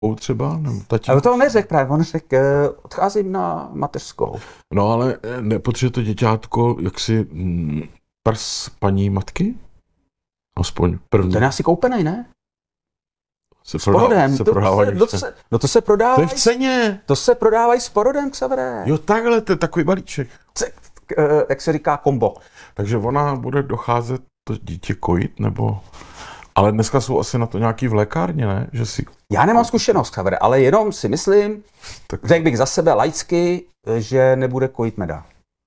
třeba, nebo tatínku. Ale to on neřekl právě, on řekl, odcházím na mateřskou. No ale nepotřebuje to děťátko jaksi prs paní matky? Aspoň první. Ten je asi koupenej, ne? Se S porodem. prodávají. To se prodává. To je v ceně. To se prodávají s porodem, Xavere. Jo, takhle, to je takový balíček. Jak se říká, kombo. Takže ona bude docházet to dítě kojit, nebo... Ale dneska jsou asi na to nějaký v lékárně, ne? Že si... Já nemám zkušenost, Xavere, ale jenom si myslím, řekl bych za sebe laicky, že nebude kojit meda.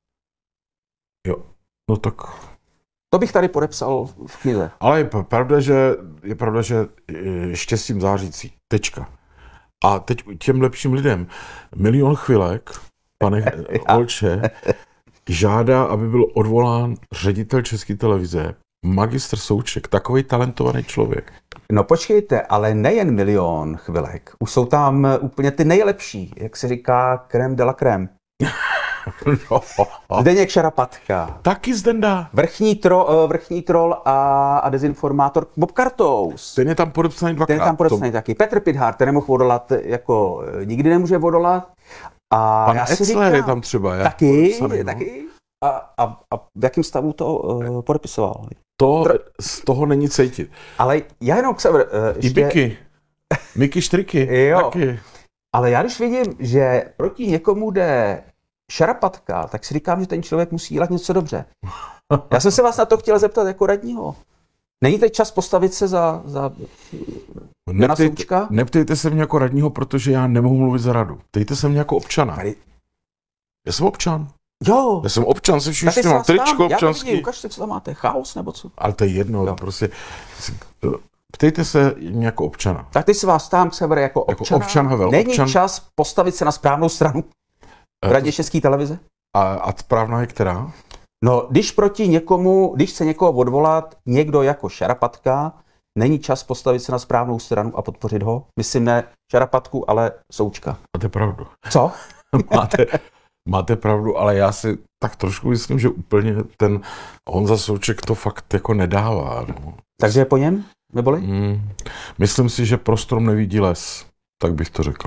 Jo, no tak... To bych tady podepsal v knize. Ale je pravda, že štěstím zářící. Tečka. A teď těm lepším lidem. Milion chvilek, pane Holče, žádá, aby byl odvolán ředitel České televize, magistr Souček, takový talentovaný člověk. No počkejte, ale nejen milion chvilek. Už jsou tam úplně ty nejlepší, jak se říká, crème de la crème. No. Zdeněk Šarapatka. Taky Zdenda. Vrchní troll a dezinformátor Bob Kartous. Ten je tam podepsaný dvakrát. Ten je tam podepsaný taky. Petr Pithart, ten nemohl odolat, jako nikdy nemůže odolat. A pan já si Etzler říkám, je tam třeba. Taky. No. A v jakém stavu to podepisoval? To z toho není cítit. Ale já jenom I Biky. Miky Štriky. Jo. Taky. Ale já když vidím, že proti někomu jde Šarapatka, tak si říkám, že ten člověk musí dělat něco dobře. Já jsem se vás na to chtěl zeptat jako radního. Není teď čas postavit se za Jana Součka? Neptejte se mě jako radního, protože já nemohu mluvit za radu. Ptejte se mě jako občana. Já jsem občan. Jo. Já jsem občan, se všichni mám tričko občanský. Já vidím, ukažte, co tam máte, chaos nebo co? Ale to je jedno, jo. Prostě. Ptejte se mě jako občana. Tak teď se vás ptám, Xavere, jako občana. Není čas postavit se na správnou stranu v Radě České televize? A správná je která? No, když chce někoho odvolat někdo jako Šarapatka, není čas postavit se na správnou stranu a podpořit ho? Myslím ne Šarapatku, ale Součka. Máte pravdu. Co? Máte pravdu, ale já si tak trošku myslím, že úplně ten Honza Souček to fakt jako nedává. No. Takže je po něm? Neboli? Myslím si, že pro strom nevidí les, tak bych to řekl.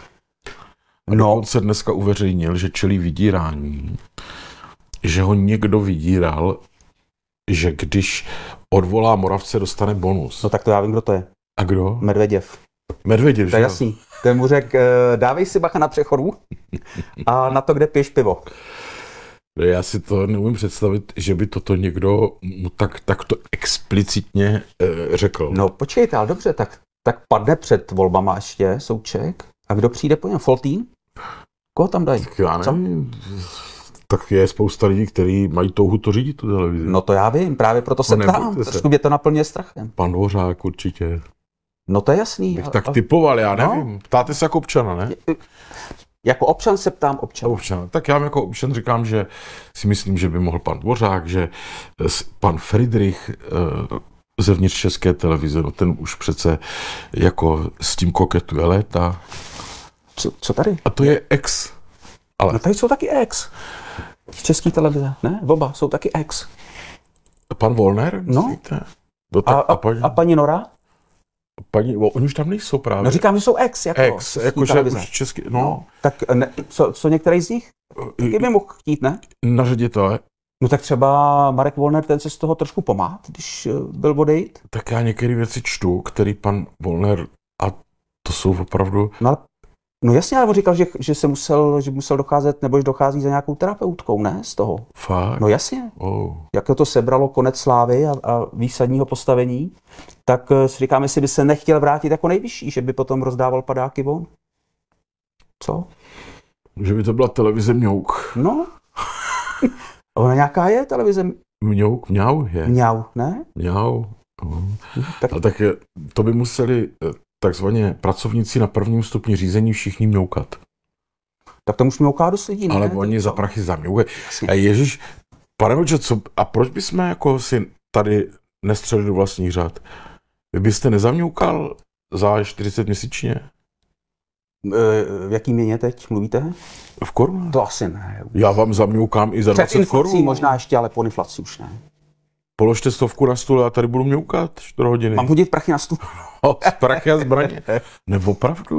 Dokonce dneska uveřejnil, že čelí vydírání, že ho někdo vydíral, že když odvolá Moravce, dostane bonus. No tak to já vím, kdo to je. A kdo? Medveděv. Medveděv, to je jasný. Ten mu řekl, dávej si bacha na přechodu a na to, kde piješ pivo. Já si to neumím představit, že by toto někdo mu takto explicitně řekl. No počkejte, ale dobře, tak padne před volbama ještě Souček. A kdo přijde po něm? Foltín? Koho tam dají? Tak já nevím. Tak je spousta lidí, kteří mají touhu to řídit, tu televizi. No to já vím, právě proto se ptám. Trošku mě to naplňuje strachem. Pan Dvořák určitě. No to je jasný. Bych tak typoval, já nevím. No? Ptáte se jako občana, ne? Jako občan se ptám občana. Tak já jako občan říkám, že si myslím, že by mohl pan Dvořák, že pan Friedrich zevnitř České televize, no ten už přece jako s tím koketuje léta. Co tady? A to je ex. Ale... No tady jsou taky ex. Z České televize, ne? Oba jsou taky ex. Pan Volner? No. A paní Nora? Oni už tam nejsou právě. No říkám, že jsou ex, jako že už český, no. Tak ne, co některý z nich? Taky by mohl chtít, ne? Na ředitele. No tak třeba Marek Volner, ten se z toho trošku pomáhá, když byl odejít. Tak já některé věci čtu, který pan Volner, a to jsou opravdu... No jasně, ale on říkal, že musel docházet, nebo že dochází za nějakou terapeutkou, ne? Z toho. Fakt? No jasně. Jak to sebralo konec slávy a výsadního postavení, tak si říkáme, jestli by se nechtěl vrátit jako nejvyšší, že by potom rozdával padáky von. Co? Že by to byla televize Mňouk. No. Ona nějaká je televize? Mňouk, Mňau je. Mňau, ne? Mňau. Tak to by museli takzvaně pracovníci na prvním stupni řízení všichni mňoukat. Tak to už mňouká dost lidí, ne? Ale oni za prachy zamňoukají. Ježíš, pane Vlče, a proč bychom jako si tady nestřelili do vlastních řád? Vy byste nezamňoukal za 40 měsíčně? V jaký měně teď mluvíte? V korunách? To asi ne. Já vám zamňoukám i za 20 korun. Před inflací možná ještě, ale po inflaci už ne. položte 100 na stůl a tady budu mňoukat 4 hodiny. Mám hodit prachy na stůl. Prachy a zbraně. Nebo opravdu.